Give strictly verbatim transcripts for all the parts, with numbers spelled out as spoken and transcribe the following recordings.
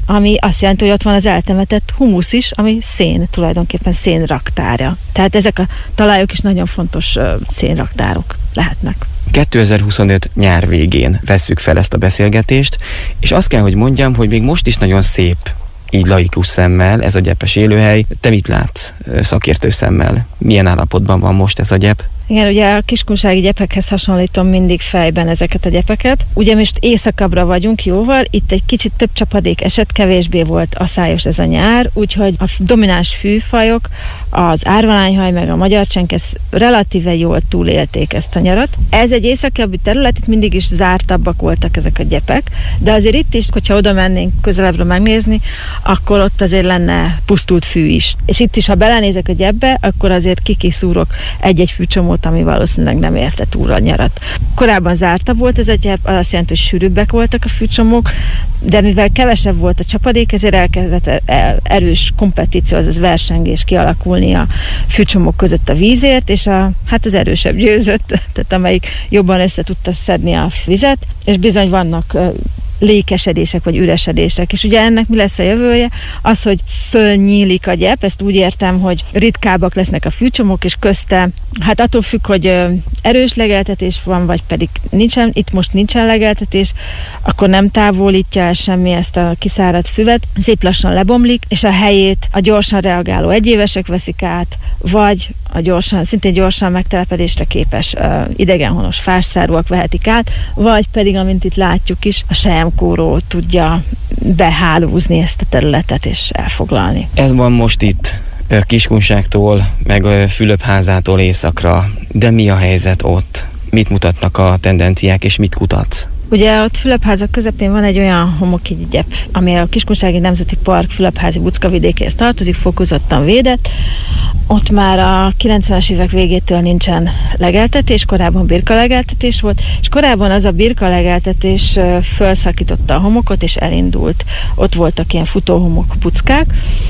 ami azt jelenti, hogy ott van az eltemetett humusz is, ami szén, tulajdonképpen szénraktárja. Tehát ezek a talajok is nagyon fontos szénraktárok lehetnek. kétezer-huszonöt nyár végén vesszük fel ezt a beszélgetést, és azt kell, hogy mondjam, hogy még most is nagyon szép, így laikus szemmel ez a gyepes élőhely. Te mit látsz szakértő szemmel? Milyen állapotban van most ez a gyep? Igen, ugye a kiskunsági gyepekhez hasonlítom mindig fejben ezeket a gyepeket. Ugye most északabbra vagyunk jóval, itt egy kicsit több csapadék esett, kevésbé volt aszályos ez a nyár, úgyhogy a domináns fűfajok, az árvalányhaj meg a magyar csenkesz relatíve jól túlélték ezt a nyarat. Ez egy északabbi terület, itt mindig is zártabbak voltak ezek a gyepek, de azért itt is, hogyha oda mennénk közelebbről megnézni, akkor ott azért lenne pusztult fű is. És itt is, ha belenézek a gyepbe, akkor azért kikiszúrok egy-egy fűcsomót, ami valószínűleg nem érte túl a nyarat. Korábban zártabb volt ez a gyep, az azt jelenti, hogy sűrűbbek voltak a fűcsomók, de mivel kevesebb volt a csapadék, ezért elkezdett erős kompetíció, azaz versengés kialakulni a fűcsomók között a vízért, és a, hát az erősebb győzött, tehát amelyik jobban össze tudta szedni a vizet, és bizony vannak lékesedések vagy üresedések. És ugye ennek mi lesz a jövője? Az, hogy fölnyílik a gyep, ezt úgy értem, hogy ritkábbak lesznek a fűcsomók, és közte, hát attól függ, hogy erős legeltetés van, vagy pedig nincsen, itt most nincsen legeltetés, akkor nem távolítja el semmi ezt a kiszáradt füvet, szép lassan lebomlik, és a helyét a gyorsan reagáló egyévesek veszik át, vagy a gyorsan, szintén gyorsan megtelepedésre képes uh, idegenhonos fásszárúak vehetik át, vagy pedig, amint itt látjuk is, a selyemkóró tudja behálózni ezt a területet és elfoglalni. Ez van most itt Kiskunságtól, meg Fülöpházától északra, de mi a helyzet ott? Mit mutatnak a tendenciák, és mit kutatsz? Ugye ott Fülöpházak közepén van egy olyan homoki gyep, ami a Kiskunsági Nemzeti Park Fülöpházi buckavidékéhez tartozik, fokozottan védett. Ott már a kilencvenes évek végétől nincsen legeltetés, korábban birkalegeltetés volt, és korábban az a birkalegeltetés felszakította a homokot, és elindult. Ott voltak ilyen futóhomok buckák,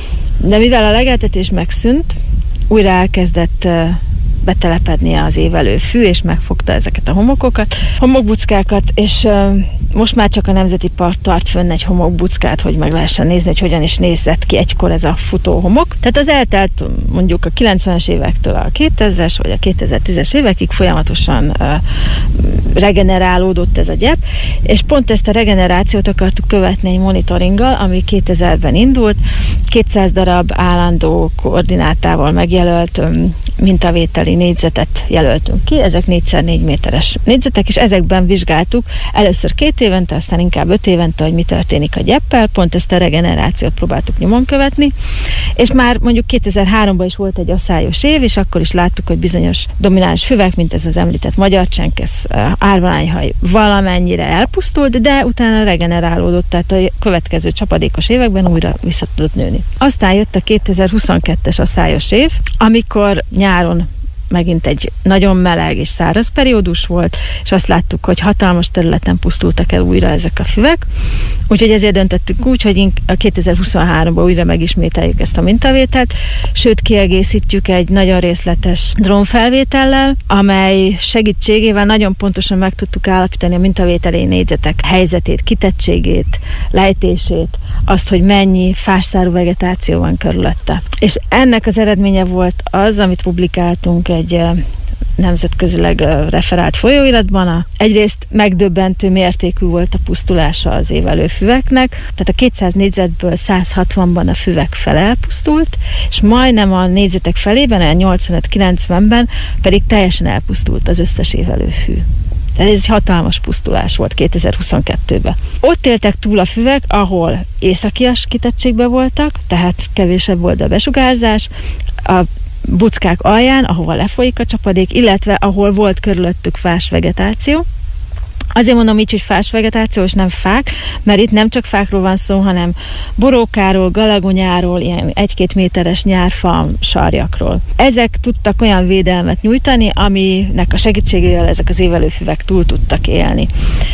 de mivel a legeltetés megszűnt, újra elkezdett betelepedni az évelő fű, és megfogta ezeket a homokokat, homokbuckákat, és uh, most már csak a Nemzeti Park tart fönn egy homokbuckát, hogy meg lehessen nézni, hogy hogyan is nézett ki egykor ez a futó homok. Tehát az eltelt mondjuk a kilencvenes évektől a kétezres vagy a kétezer-tízes évekig folyamatosan uh, regenerálódott ez a gyep, és pont ezt a regenerációt akartuk követni egy monitoringgal, ami kétezerben indult, kétszáz darab állandó koordinátával megjelölt um, mintavételi négyzetet jelöltünk ki, ezek négy szer négy méteres négyzetek, és ezekben vizsgáltuk először két évente, aztán inkább öt évente, hogy mi történik a gyeppel, pont ezt a regenerációt próbáltuk nyomon követni, és már mondjuk kétezer-háromban is volt egy aszályos év, és akkor is láttuk, hogy bizonyos domináns füvek, mint ez az említett magyar csenkesz, árvalányhaj valamennyire elpusztult, de utána regenerálódott, tehát a következő csapadékos években újra vissza tudott nőni. Aztán jött a kétezer-huszonkettes aszályos év, amikor nyáron megint egy nagyon meleg és száraz periódus volt, és azt láttuk, hogy hatalmas területen pusztultak el újra ezek a füvek. Úgyhogy ezért döntöttük úgy, hogy a kétezer-huszonháromban újra megismételjük ezt a mintavételt, sőt kiegészítjük egy nagyon részletes drónfelvétellel, amely segítségével nagyon pontosan meg tudtuk állapítani a mintavételi négyzetek helyzetét, kitettségét, lejtését, azt, hogy mennyi fásszárú vegetáció van körülötte. És ennek az eredménye volt az, amit publikáltunk egy nemzetközileg referált folyóiratban. Egyrészt megdöbbentő mértékű volt a pusztulása az évelő füveknek, tehát a kétszáz négyzetből száz hatvanban a füvek fele elpusztult, és majdnem a négyzetek felében, olyan nyolcvanöt-kilencvenben pedig teljesen elpusztult az összes évelő fű. Tehát ez egy hatalmas pusztulás volt kétezer-huszonkettőben. Ott éltek túl a füvek, ahol északias kitettségben voltak, tehát kevésebb volt a besugárzás, a buckák alján, ahova lefolyik a csapadék, illetve ahol volt körülöttük fás vegetáció. Azért mondom így, hogy fás vegetáció, és nem fák, mert itt nem csak fákról van szó, hanem borókáról, galagonyáról, ilyen egy-két méteres nyárfa sarjakról. Ezek tudtak olyan védelmet nyújtani, aminek a segítségével ezek az évelőfüvek túl tudtak élni.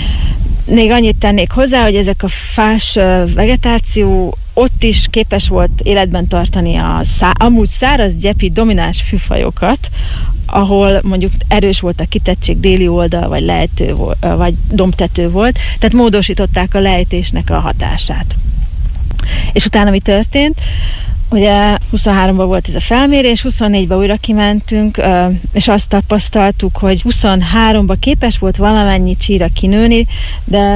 Még annyit tennék hozzá, hogy ezek a fás vegetáció ott is képes volt életben tartani a szá- amúgy száraz gyepi domináns fűfajokat, ahol mondjuk erős volt a kitettség, déli oldal, vagy lejtő volt, vagy dombtető volt, tehát módosították a lejtésnek a hatását. És utána mi történt? Ugye huszonháromban volt ez a felmérés, huszonnégyben újra kimentünk, és azt tapasztaltuk, hogy huszonháromban képes volt valamennyi csíra kinőni, de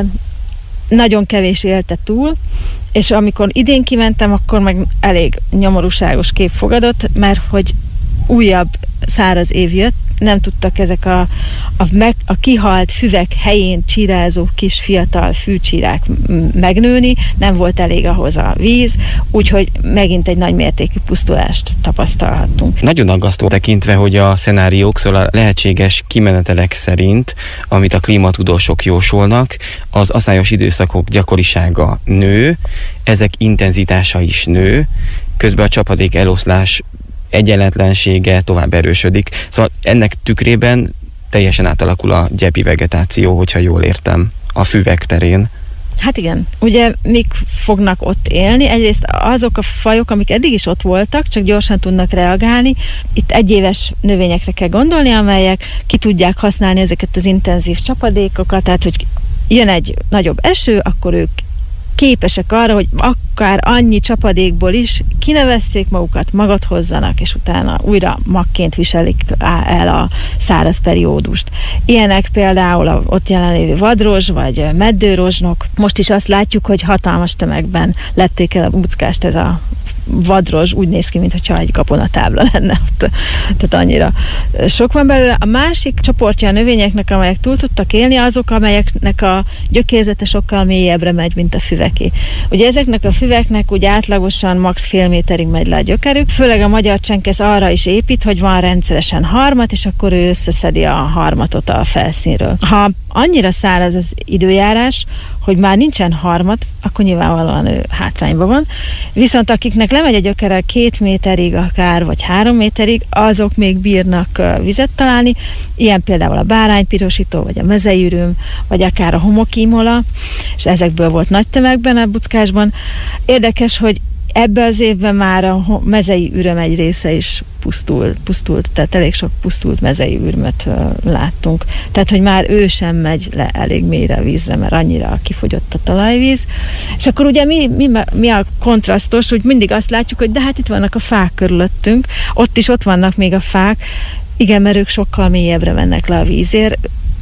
nagyon kevés élte túl, és amikor idén kimentem, akkor meg elég nyomorúságos kép fogadott, mert hogy újabb száraz év jött, nem tudtak ezek a, a, meg, a kihalt füvek helyén csírázó kis fiatal fűcsírák megnőni, nem volt elég ahhoz a víz, úgyhogy megint egy nagy mértékű pusztulást tapasztalhattunk. Nagyon aggasztó tekintve, hogy a szenáriók, szóval a lehetséges kimenetelek szerint, amit a klímatudósok jósolnak, az aszályos időszakok gyakorisága nő, ezek intenzitása is nő, közben a csapadék eloszlás egyenletlensége tovább erősödik. Szóval ennek tükrében teljesen átalakul a gyepi vegetáció, hogyha jól értem, a füvek terén. Hát igen. Ugye mik fognak ott élni? Egyrészt azok a fajok, amik eddig is ott voltak, csak gyorsan tudnak reagálni. Itt egyéves növényekre kell gondolni, amelyek ki tudják használni ezeket az intenzív csapadékokat, tehát hogy jön egy nagyobb eső, akkor ők képesek arra, hogy akár annyi csapadékból is kinevesszék magukat, magat hozzanak, és utána újra magként viselik el a száraz periódust. Ilyenek például a ott jelenlévő vadrozs, vagy meddőrozsnok. Most is azt látjuk, hogy hatalmas tömegben lették el a buckást, ez a vadrozs úgy néz ki, mintha egy gabonatábla lenne ott. Tehát annyira sok van belőle. A másik csoportja a növényeknek, amelyek túl tudtak élni, azok, amelyeknek a gyökérzete sokkal mélyebbre megy, mint a füveké. Ugye ezeknek a füveknek úgy átlagosan max. fél méterig megy le a gyökerük. Főleg a magyar csenkesz arra is épít, hogy van rendszeresen harmat, és akkor ő összeszedi a harmatot a felszínről. Ha annyira száraz az időjárás, hogy már nincsen harmat, akkor nyilvánvalóan ő hátrányban van. Viszont akiknek lemegy a gyökere két méterig akár, vagy három méterig, azok még bírnak vizet találni. Ilyen például a báránypirosító, vagy a mezeiüröm, vagy akár a homokímola, és ezekből volt nagy tömegben a buckásban. Érdekes, hogy ebbe az évben már a mezei üröm egy része is pusztul, pusztult, tehát elég sok pusztult mezei ürömöt uh, láttunk. Tehát, hogy már ő sem megy le elég mélyre a vízre, mert annyira kifogyott a talajvíz. És akkor ugye mi, mi, mi a kontrasztos, hogy mindig azt látjuk, hogy de hát itt vannak a fák körülöttünk, ott is ott vannak még a fák, igen, mert ők sokkal mélyebbre mennek le a vízért.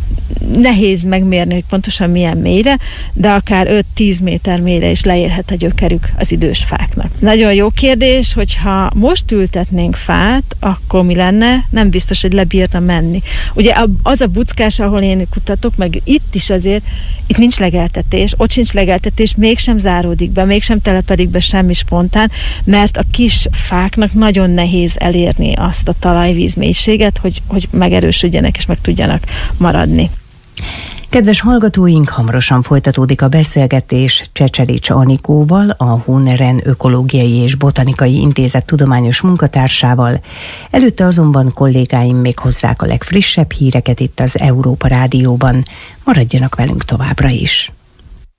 Nehéz megmérni, hogy pontosan milyen mélyre, de akár öt-tíz méter mélyre is leérhet a gyökerük az idős fáknak. Nagyon jó kérdés, hogyha most ültetnénk fát, akkor mi lenne? Nem biztos, hogy lebírna menni. Ugye az a buckás, ahol én kutatok, meg itt is azért, itt nincs legeltetés, ott sincs legeltetés, mégsem záródik be, mégsem telepedik be semmi spontán, mert a kis fáknak nagyon nehéz elérni azt a talajvíz mélységet, hogy, hogy megerősödjenek és meg tudjanak maradni. Kedves hallgatóink, hamarosan folytatódik a beszélgetés Csecselics Anikóval, a Huneren Ökológiai és Botanikai Intézet tudományos munkatársával. Előtte azonban kollégáim még hozzák a legfrissebb híreket itt az Európa Rádióban. Maradjanak velünk továbbra is!